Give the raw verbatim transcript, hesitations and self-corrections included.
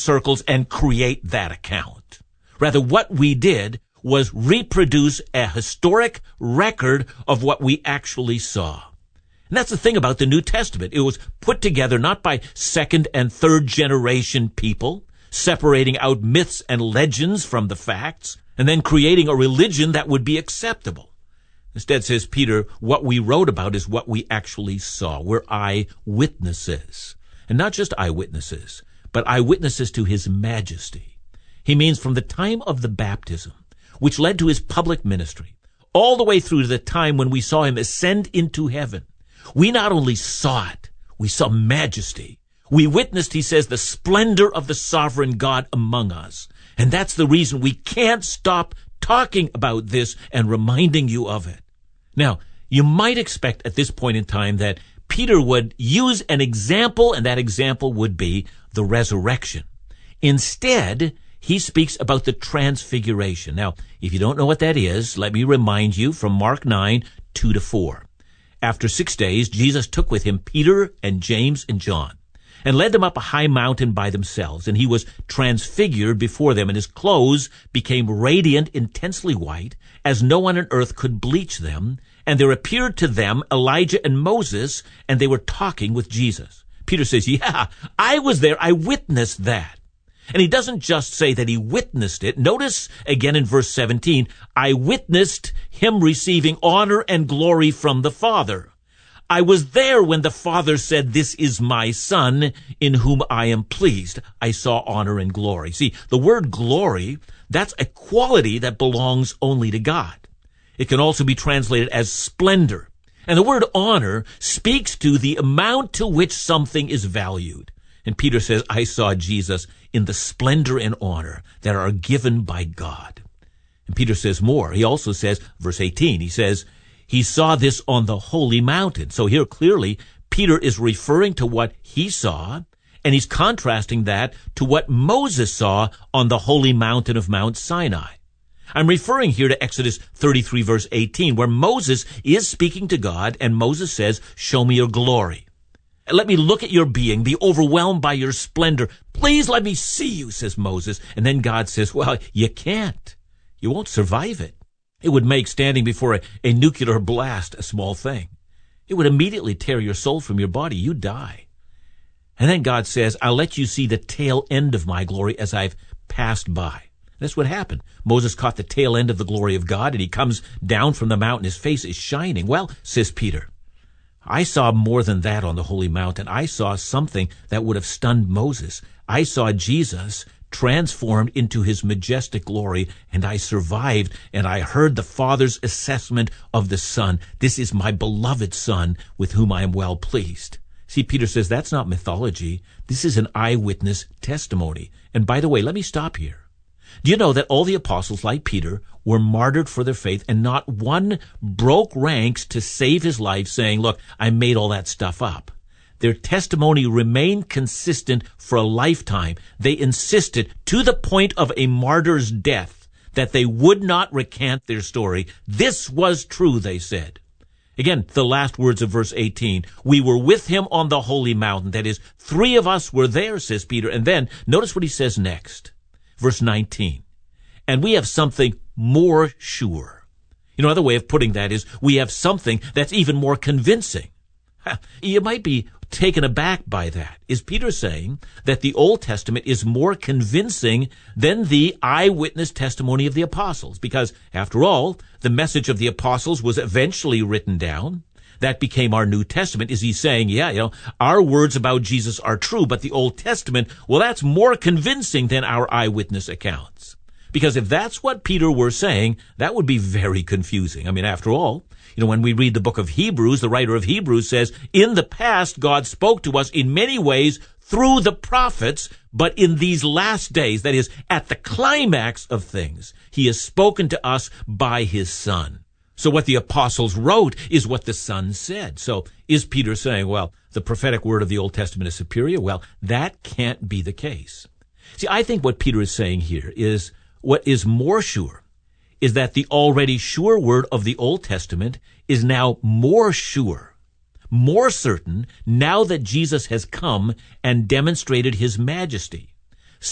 circles and create that account. Rather, what we did was reproduce a historic record of what we actually saw. And that's the thing about the New Testament. It was put together not by second and third generation people, separating out myths and legends from the facts, and then creating a religion that would be acceptable. Instead, says Peter, what we wrote about is what we actually saw. We're eyewitnesses. And not just eyewitnesses, but eyewitnesses to his majesty. He means from the time of the baptism, which led to his public ministry, all the way through to the time when we saw him ascend into heaven. We not only saw it, we saw majesty. We witnessed, he says, the splendor of the sovereign God among us. And that's the reason we can't stop talking about this and reminding you of it. Now, you might expect at this point in time that Peter would use an example, and that example would be the resurrection. Instead, he speaks about the transfiguration. Now, if you don't know what that is, let me remind you from Mark nine, two to four. After six days, Jesus took with him Peter and James and John, and led them up a high mountain by themselves, and he was transfigured before them, and his clothes became radiant, intensely white, as no one on earth could bleach them, and there appeared to them Elijah and Moses, and they were talking with Jesus. Peter says, yeah, I was there, I witnessed that. And he doesn't just say that he witnessed it. Notice again in verse seventeen, I witnessed him receiving honor and glory from the Father. I was there when the Father said, this is my Son, in whom I am pleased. I saw honor and glory. See, the word glory, that's a quality that belongs only to God. It can also be translated as splendor. And the word honor speaks to the amount to which something is valued. And Peter says, I saw Jesus in the splendor and honor that are given by God. And Peter says more. He also says, verse eighteen, he says, he saw this on the holy mountain. So here clearly, Peter is referring to what he saw, and he's contrasting that to what Moses saw on the holy mountain of Mount Sinai. I'm referring here to Exodus thirty-three, verse eighteen, where Moses is speaking to God, and Moses says, show me your glory. Let me look at your being, be overwhelmed by your splendor. Please let me see you, says Moses. And then God says, well, you can't. You won't survive it. It would make standing before a, a nuclear blast a small thing. It would immediately tear your soul from your body. You'd die. And then God says, I'll let you see the tail end of my glory as I've passed by. That's what happened. Moses caught the tail end of the glory of God, and he comes down from the mountain. His face is shining. Well, says Peter, I saw more than that on the holy mountain. I saw something that would have stunned Moses. I saw Jesus transformed into his majestic glory, and I survived, and I heard the Father's assessment of the Son. This is my beloved Son, with whom I am well pleased. See, Peter says that's not mythology. This is an eyewitness testimony. And by the way, let me stop here. Do you know that all the apostles, like Peter, were martyred for their faith, and not one broke ranks to save his life saying, look, I made all that stuff up? Their testimony remained consistent for a lifetime. They insisted, to the point of a martyr's death, that they would not recant their story. This was true, they said. Again, the last words of verse eighteen, we were with him on the holy mountain. That is, three of us were there, says Peter. And then, notice what he says next. Verse nineteen, and we have something more sure. You know, another way of putting that is we have something that's even more convincing. You might be taken aback by that. Is Peter saying that the Old Testament is more convincing than the eyewitness testimony of the apostles? Because, after all, the message of the apostles was eventually written down. That became our New Testament. Is he saying, yeah, you know, our words about Jesus are true, but the Old Testament, well, that's more convincing than our eyewitness accounts? Because if that's what Peter were saying, that would be very confusing. I mean, after all, you know, when we read the book of Hebrews, the writer of Hebrews says, in the past, God spoke to us in many ways through the prophets, but in these last days, that is, at the climax of things, he has spoken to us by his Son. So what the apostles wrote is what the Son said. So is Peter saying, well, the prophetic word of the Old Testament is superior? Well, that can't be the case. See, I think what Peter is saying here is what is more sure is that the already sure word of the Old Testament is now more sure, more certain, now that Jesus has come and demonstrated his majesty.